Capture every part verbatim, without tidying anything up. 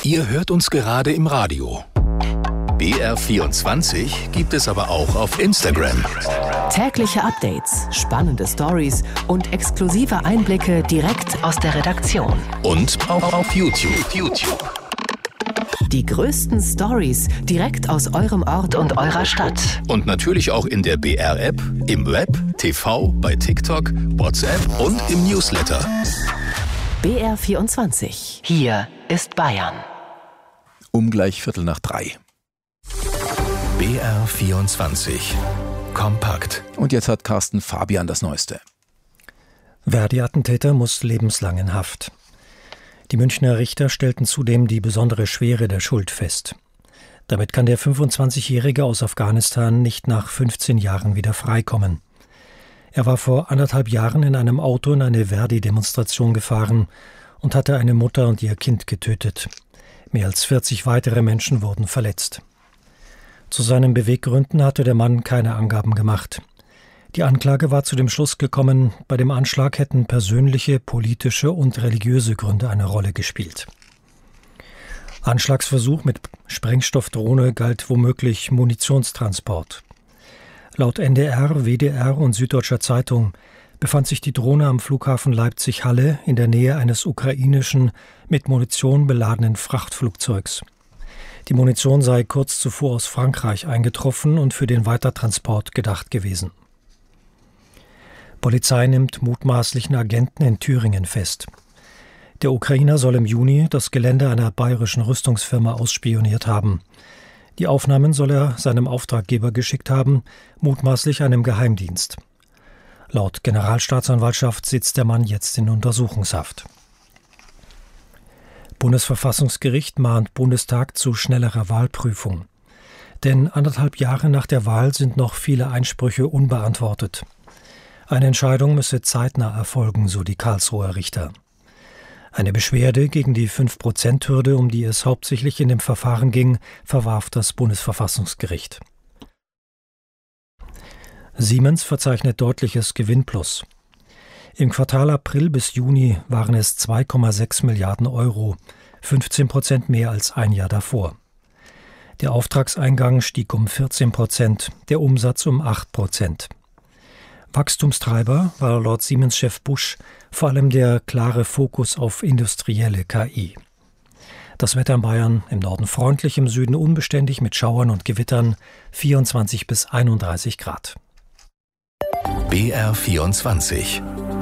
Ihr hört uns gerade im Radio. B R vierundzwanzig gibt es aber auch auf Instagram. Tägliche Updates, spannende Stories und exklusive Einblicke direkt aus der Redaktion. Und auch auf YouTube. YouTube. Die größten Stories direkt aus eurem Ort und eurer Stadt. Und natürlich auch in der B R-App, im Web, T V, bei TikTok, WhatsApp und im Newsletter. B R vierundzwanzig. Hier ist Bayern. Um gleich Viertel nach drei. B R vierundzwanzig. Kompakt. Und jetzt hat Carsten Fabian das Neueste. Verdi-Attentäter muss lebenslang in Haft. Die Münchner Richter stellten zudem die besondere Schwere der Schuld fest. Damit kann der fünfundzwanzigjährige aus Afghanistan nicht nach fünfzehn Jahren wieder freikommen. Er war vor anderthalb Jahren in einem Auto in eine Verdi-Demonstration gefahren und hatte eine Mutter und ihr Kind getötet. Mehr als vierzig weitere Menschen wurden verletzt. Zu seinen Beweggründen hatte der Mann keine Angaben gemacht. Die Anklage war zu dem Schluss gekommen, bei dem Anschlag hätten persönliche, politische und religiöse Gründe eine Rolle gespielt. Anschlagsversuch mit Sprengstoffdrohne galt womöglich Munitionstransport. Laut N D R, W D R und Süddeutscher Zeitung befand sich die Drohne am Flughafen Leipzig-Halle in der Nähe eines ukrainischen, mit Munition beladenen Frachtflugzeugs. Die Munition sei kurz zuvor aus Frankreich eingetroffen und für den Weitertransport gedacht gewesen. Polizei nimmt mutmaßlichen Agenten in Thüringen fest. Der Ukrainer soll im Juni das Gelände einer bayerischen Rüstungsfirma ausspioniert haben. Die Aufnahmen soll er seinem Auftraggeber geschickt haben, mutmaßlich einem Geheimdienst. Laut Generalstaatsanwaltschaft sitzt der Mann jetzt in Untersuchungshaft. Bundesverfassungsgericht mahnt Bundestag zu schnellerer Wahlprüfung. Denn anderthalb Jahre nach der Wahl sind noch viele Einsprüche unbeantwortet. Eine Entscheidung müsse zeitnah erfolgen, so die Karlsruher Richter. Eine Beschwerde gegen die fünf Prozent Hürde, um die es hauptsächlich in dem Verfahren ging, verwarf das Bundesverfassungsgericht. Siemens verzeichnet deutliches Gewinnplus. Im Quartal April bis Juni waren es zwei Komma sechs Milliarden Euro, fünfzehn Prozent mehr als ein Jahr davor. Der Auftragseingang stieg um vierzehn Prozent, der Umsatz um acht Prozent. Wachstumstreiber war laut Siemens-Chef Busch vor allem der klare Fokus auf industrielle K I. Das Wetter in Bayern: im Norden freundlich, im Süden unbeständig mit Schauern und Gewittern, vierundzwanzig bis einunddreißig Grad. B R vierundzwanzig.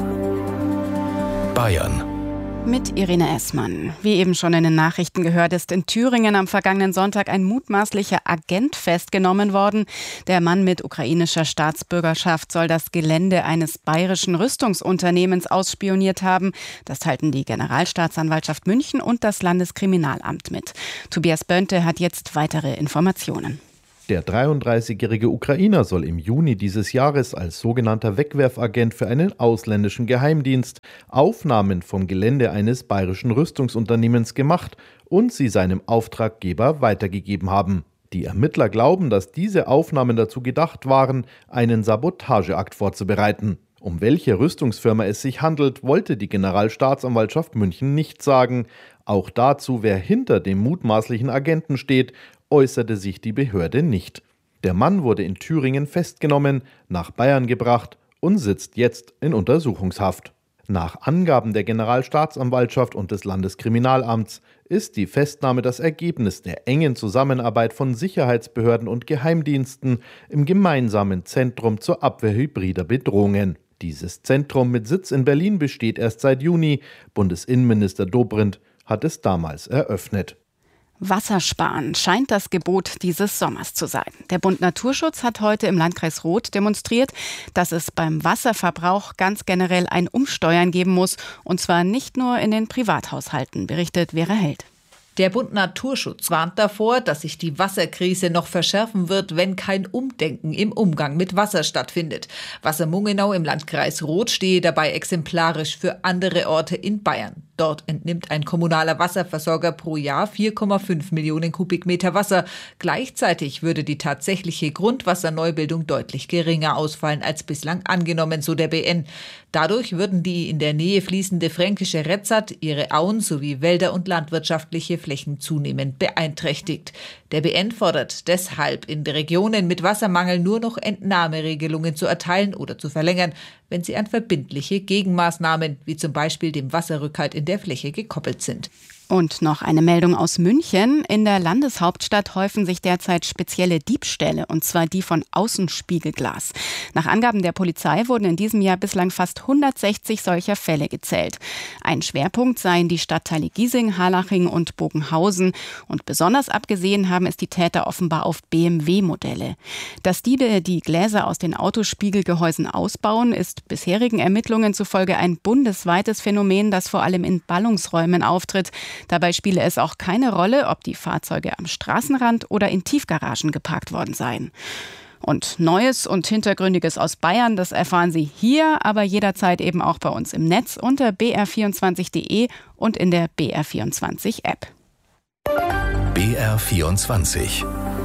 Bayern. Mit Irene Essmann. Wie eben schon in den Nachrichten gehört, ist in Thüringen am vergangenen Sonntag ein mutmaßlicher Agent festgenommen worden. Der Mann mit ukrainischer Staatsbürgerschaft soll das Gelände eines bayerischen Rüstungsunternehmens ausspioniert haben. Das teilten die Generalstaatsanwaltschaft München und das Landeskriminalamt mit. Tobias Bönte hat jetzt weitere Informationen. Der dreiunddreißigjährige Ukrainer soll im Juni dieses Jahres als sogenannter Wegwerfagent für einen ausländischen Geheimdienst Aufnahmen vom Gelände eines bayerischen Rüstungsunternehmens gemacht und sie seinem Auftraggeber weitergegeben haben. Die Ermittler glauben, dass diese Aufnahmen dazu gedacht waren, einen Sabotageakt vorzubereiten. Um welche Rüstungsfirma es sich handelt, wollte die Generalstaatsanwaltschaft München nicht sagen. Auch dazu, wer hinter dem mutmaßlichen Agenten steht, äußerte sich die Behörde nicht. Der Mann wurde in Thüringen festgenommen, nach Bayern gebracht und sitzt jetzt in Untersuchungshaft. Nach Angaben der Generalstaatsanwaltschaft und des Landeskriminalamts ist die Festnahme das Ergebnis der engen Zusammenarbeit von Sicherheitsbehörden und Geheimdiensten im gemeinsamen Zentrum zur Abwehr hybrider Bedrohungen. Dieses Zentrum mit Sitz in Berlin besteht erst seit Juni. Bundesinnenminister Dobrindt hat es damals eröffnet. Wassersparen scheint das Gebot dieses Sommers zu sein. Der Bund Naturschutz hat heute im Landkreis Roth demonstriert, dass es beim Wasserverbrauch ganz generell ein Umsteuern geben muss. Und zwar nicht nur in den Privathaushalten, berichtet Vera Held. Der Bund Naturschutz warnt davor, dass sich die Wasserkrise noch verschärfen wird, wenn kein Umdenken im Umgang mit Wasser stattfindet. Wassermungenau im Landkreis Roth stehe dabei exemplarisch für andere Orte in Bayern. Dort entnimmt ein kommunaler Wasserversorger pro Jahr vier Komma fünf Millionen Kubikmeter Wasser. Gleichzeitig würde die tatsächliche Grundwasserneubildung deutlich geringer ausfallen als bislang angenommen, so der B N. Dadurch würden die in der Nähe fließende fränkische Retzat, ihre Auen sowie Wälder und landwirtschaftliche Flächen zunehmend beeinträchtigt. Der B N fordert deshalb, in Regionen mit Wassermangel nur noch Entnahmeregelungen zu erteilen oder zu verlängern, wenn sie an verbindliche Gegenmaßnahmen, wie zum Beispiel dem Wasserrückhalt in der Fläche, gekoppelt sind. Und noch eine Meldung aus München. In der Landeshauptstadt häufen sich derzeit spezielle Diebstähle, und zwar die von Außenspiegelglas. Nach Angaben der Polizei wurden in diesem Jahr bislang fast hundertsechzig solcher Fälle gezählt. Ein Schwerpunkt seien die Stadtteile Giesing, Harlaching und Bogenhausen. Und besonders abgesehen haben es die Täter offenbar auf B M W-Modelle. Dass Diebe die Gläser aus den Autospiegelgehäusen ausbauen, ist bisherigen Ermittlungen zufolge ein bundesweites Phänomen, das vor allem in Ballungsräumen auftritt. Dabei spiele es auch keine Rolle, ob die Fahrzeuge am Straßenrand oder in Tiefgaragen geparkt worden seien. Und Neues und Hintergründiges aus Bayern, das erfahren Sie hier, aber jederzeit eben auch bei uns im Netz unter b r vierundzwanzig punkt d e und in der B R vierundzwanzig App. B R vierundzwanzig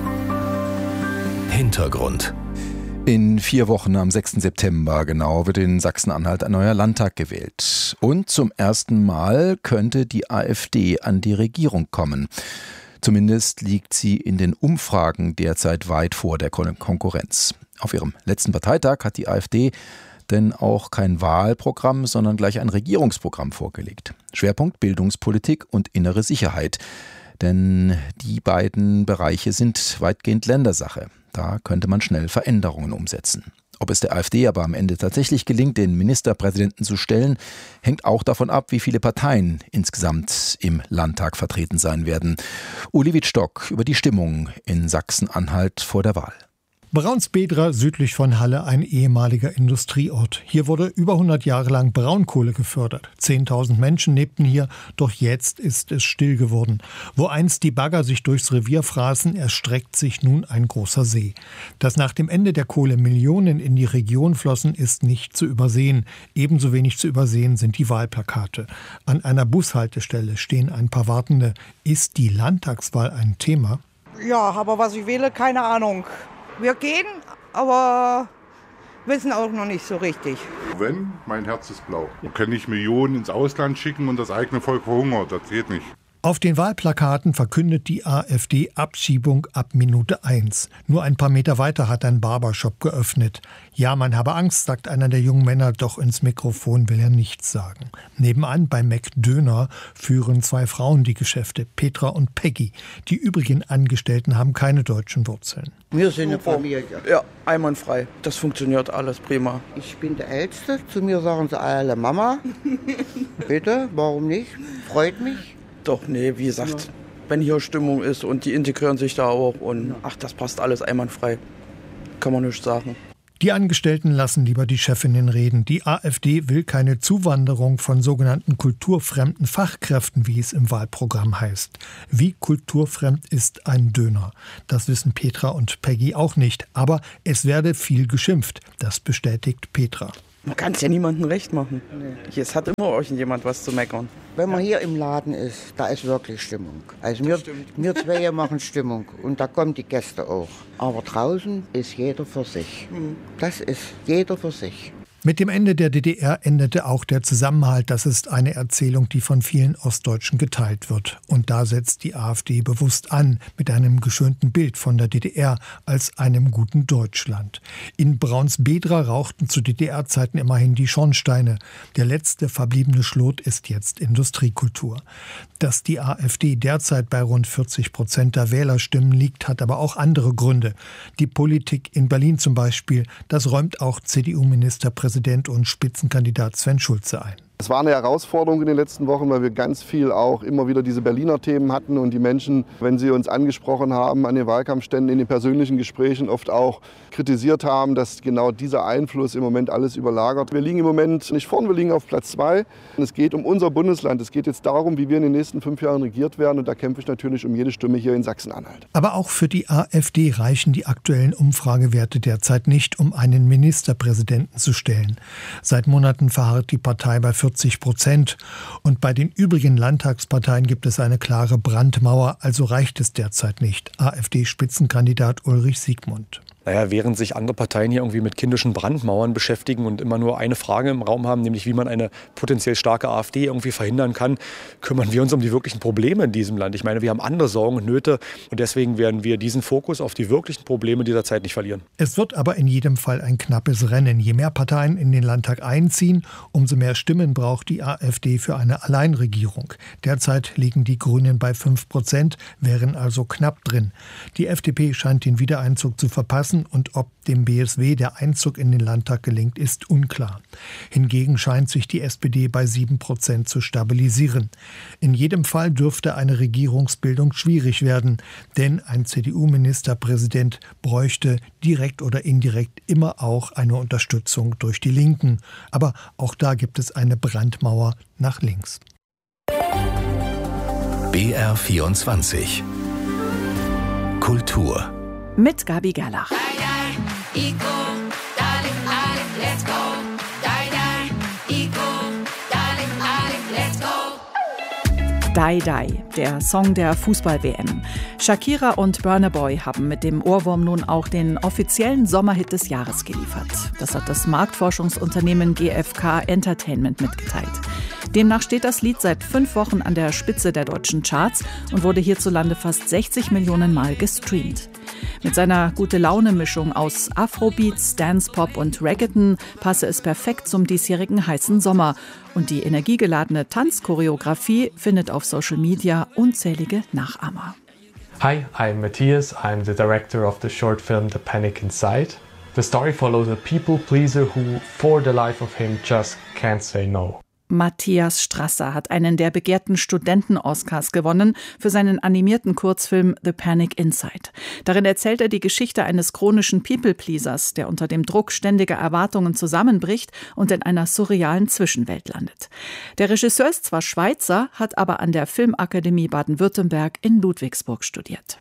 Hintergrund. In vier Wochen am sechsten September genau wird in Sachsen-Anhalt ein neuer Landtag gewählt. Und zum ersten Mal könnte die AfD an die Regierung kommen. Zumindest liegt sie in den Umfragen derzeit weit vor der Konkurrenz. Auf ihrem letzten Parteitag hat die AfD denn auch kein Wahlprogramm, sondern gleich ein Regierungsprogramm vorgelegt. Schwerpunkt Bildungspolitik und innere Sicherheit. Denn die beiden Bereiche sind weitgehend Ländersache. Da könnte man schnell Veränderungen umsetzen. Ob es der AfD aber am Ende tatsächlich gelingt, den Ministerpräsidenten zu stellen, hängt auch davon ab, wie viele Parteien insgesamt im Landtag vertreten sein werden. Uli Wittstock über die Stimmung in Sachsen-Anhalt vor der Wahl. Braunsbedra, südlich von Halle, ein ehemaliger Industrieort. Hier wurde über hundert Jahre lang Braunkohle gefördert. zehntausend Menschen lebten hier, doch jetzt ist es still geworden. Wo einst die Bagger sich durchs Revier fraßen, erstreckt sich nun ein großer See. Dass nach dem Ende der Kohle Millionen in die Region flossen, ist nicht zu übersehen. Ebenso wenig zu übersehen sind die Wahlplakate. An einer Bushaltestelle stehen ein paar Wartende. Ist die Landtagswahl ein Thema? Ja, aber was ich wähle, keine Ahnung. Wir gehen, aber wissen auch noch nicht so richtig. Wenn, mein Herz ist blau. Da kann ich Millionen ins Ausland schicken und das eigene Volk verhungert. Das geht nicht. Auf den Wahlplakaten verkündet die AfD Abschiebung ab Minute eins. Nur ein paar Meter weiter hat ein Barbershop geöffnet. Ja, man habe Angst, sagt einer der jungen Männer, doch ins Mikrofon will er nichts sagen. Nebenan bei McDöner führen zwei Frauen die Geschäfte, Petra und Peggy. Die übrigen Angestellten haben keine deutschen Wurzeln. Wir sind eine Familie. Ja, einwandfrei. Das funktioniert alles prima. Ich bin der Älteste. Zu mir sagen sie alle Mama. Bitte, warum nicht? Freut mich. Doch, nee, wie gesagt, ja. Wenn hier Stimmung ist und die integrieren sich da auch und ja. Ach, das passt alles einwandfrei. Kann man nicht sagen. Die Angestellten lassen lieber die Chefinnen reden. Die AfD will keine Zuwanderung von sogenannten kulturfremden Fachkräften, wie es im Wahlprogramm heißt. Wie kulturfremd ist ein Döner? Das wissen Petra und Peggy auch nicht. Aber es werde viel geschimpft. Das bestätigt Petra. Man kann es ja niemandem recht machen. Nee. Es hat immer irgendjemand was zu meckern. Wenn man hier im Laden ist, da ist wirklich Stimmung. Also wir, wir zwei machen Stimmung und da kommen die Gäste auch. Aber draußen ist jeder für sich. Das ist jeder für sich. Mit dem Ende der D D R endete auch der Zusammenhalt. Das ist eine Erzählung, die von vielen Ostdeutschen geteilt wird. Und da setzt die AfD bewusst an, mit einem geschönten Bild von der D D R als einem guten Deutschland. In Braunsbedra rauchten zu D D R-Zeiten immerhin die Schornsteine. Der letzte verbliebene Schlot ist jetzt Industriekultur. Dass die AfD derzeit bei rund vierzig Prozent der Wählerstimmen liegt, hat aber auch andere Gründe. Die Politik in Berlin zum Beispiel, das räumt auch C D U-Ministerpräsident und Spitzenkandidat Sven Schulze ein. Es war eine Herausforderung in den letzten Wochen, weil wir ganz viel auch immer wieder diese Berliner Themen hatten und die Menschen, wenn sie uns angesprochen haben an den Wahlkampfständen, in den persönlichen Gesprächen oft auch kritisiert haben, dass genau dieser Einfluss im Moment alles überlagert. Wir liegen im Moment nicht vorn, wir liegen auf Platz zwei. Es geht um unser Bundesland. Es geht jetzt darum, wie wir in den nächsten fünf Jahren regiert werden. Und da kämpfe ich natürlich um jede Stimme hier in Sachsen-Anhalt. Aber auch für die AfD reichen die aktuellen Umfragewerte derzeit nicht, um einen Ministerpräsidenten zu stellen. Seit Monaten verharrt die Partei bei vierzig Prozent. Und bei den übrigen Landtagsparteien gibt es eine klare Brandmauer, also reicht es derzeit nicht. AfD-Spitzenkandidat Ulrich Siegmund. Naja, während sich andere Parteien hier irgendwie mit kindischen Brandmauern beschäftigen und immer nur eine Frage im Raum haben, nämlich wie man eine potenziell starke AfD irgendwie verhindern kann, kümmern wir uns um die wirklichen Probleme in diesem Land. Ich meine, wir haben andere Sorgen und Nöte und deswegen werden wir diesen Fokus auf die wirklichen Probleme dieser Zeit nicht verlieren. Es wird aber in jedem Fall ein knappes Rennen. Je mehr Parteien in den Landtag einziehen, umso mehr Stimmen braucht die AfD für eine Alleinregierung. Derzeit liegen die Grünen bei fünf Prozent, wären also knapp drin. Die F D P scheint den Wiedereinzug zu verpassen. Und ob dem B S W der Einzug in den Landtag gelingt, ist unklar. Hingegen scheint sich die S P D bei sieben Prozent zu stabilisieren. In jedem Fall dürfte eine Regierungsbildung schwierig werden, denn ein C D U-Ministerpräsident bräuchte direkt oder indirekt immer auch eine Unterstützung durch die Linken. Aber auch da gibt es eine Brandmauer nach links. B R vierundzwanzig Kultur mit Gabi Gerlach. Die Die, der Song der Fußball-W M. Shakira und Burna Boy haben mit dem Ohrwurm nun auch den offiziellen Sommerhit des Jahres geliefert. Das hat das Marktforschungsunternehmen G F K Entertainment mitgeteilt. Demnach steht das Lied seit fünf Wochen an der Spitze der deutschen Charts und wurde hierzulande fast sechzig Millionen Mal gestreamt. Mit seiner Gute-Laune-Mischung aus Afrobeats, Dance-Pop und Reggaeton passe es perfekt zum diesjährigen heißen Sommer. Und die energiegeladene Tanzchoreografie findet auf Social Media unzählige Nachahmer. Hi, I'm Matthias. I'm the director of the short film The Panic Inside. The story follows a people pleaser who, for the life of him, just can't say no. Matthias Strasser hat einen der begehrten Studenten-Oscars gewonnen für seinen animierten Kurzfilm The Panic Inside. Darin erzählt er die Geschichte eines chronischen People-Pleasers, der unter dem Druck ständiger Erwartungen zusammenbricht und in einer surrealen Zwischenwelt landet. Der Regisseur ist zwar Schweizer, hat aber an der Filmakademie Baden-Württemberg in Ludwigsburg studiert.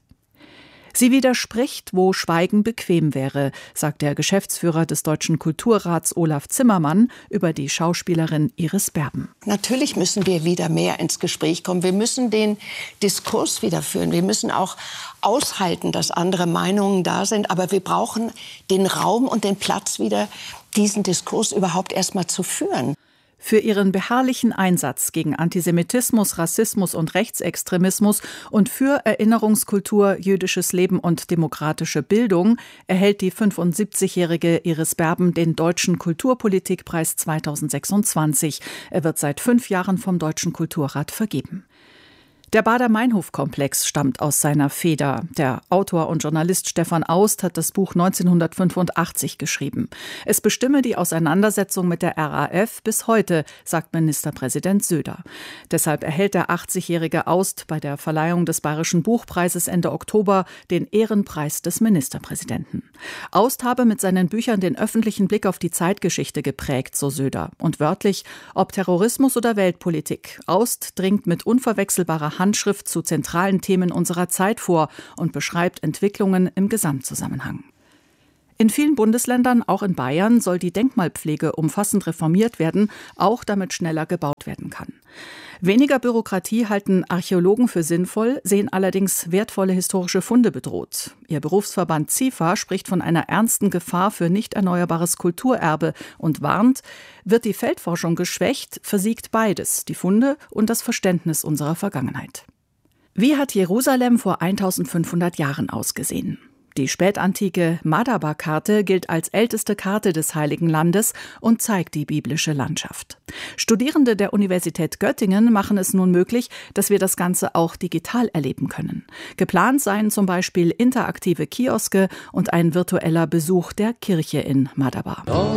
Sie widerspricht, wo Schweigen bequem wäre, sagt der Geschäftsführer des Deutschen Kulturrats Olaf Zimmermann über die Schauspielerin Iris Berben. Natürlich müssen wir wieder mehr ins Gespräch kommen. Wir müssen den Diskurs wieder führen. Wir müssen auch aushalten, dass andere Meinungen da sind. Aber wir brauchen den Raum und den Platz wieder, diesen Diskurs überhaupt erst mal zu führen. Für ihren beharrlichen Einsatz gegen Antisemitismus, Rassismus und Rechtsextremismus und für Erinnerungskultur, jüdisches Leben und demokratische Bildung erhält die fünfundsiebzigjährige Iris Berben den Deutschen Kulturpolitikpreis zweitausendsechsundzwanzig. Er wird seit fünf Jahren vom Deutschen Kulturrat vergeben. Der Baader-Meinhof-Komplex stammt aus seiner Feder. Der Autor und Journalist Stefan Aust hat das Buch neunzehnhundertfünfundachtzig geschrieben. Es bestimme die Auseinandersetzung mit der R A F bis heute, sagt Ministerpräsident Söder. Deshalb erhält der achtzigjährige Aust bei der Verleihung des Bayerischen Buchpreises Ende Oktober den Ehrenpreis des Ministerpräsidenten. Aust habe mit seinen Büchern den öffentlichen Blick auf die Zeitgeschichte geprägt, so Söder. Und wörtlich, ob Terrorismus oder Weltpolitik. Aust dringt mit unverwechselbarer Handschrift zu zentralen Themen unserer Zeit vor und beschreibt Entwicklungen im Gesamtzusammenhang. In vielen Bundesländern, auch in Bayern, soll die Denkmalpflege umfassend reformiert werden, auch damit schneller gebaut werden kann. Weniger Bürokratie halten Archäologen für sinnvoll, sehen allerdings wertvolle historische Funde bedroht. Ihr Berufsverband Z I F A spricht von einer ernsten Gefahr für nicht erneuerbares Kulturerbe und warnt, wird die Feldforschung geschwächt, versiegt beides, die Funde und das Verständnis unserer Vergangenheit. Wie hat Jerusalem vor eintausendfünfhundert Jahren ausgesehen? Die spätantike Madaba-Karte gilt als älteste Karte des Heiligen Landes und zeigt die biblische Landschaft. Studierende der Universität Göttingen machen es nun möglich, dass wir das Ganze auch digital erleben können. Geplant seien zum Beispiel interaktive Kioske und ein virtueller Besuch der Kirche in Madaba.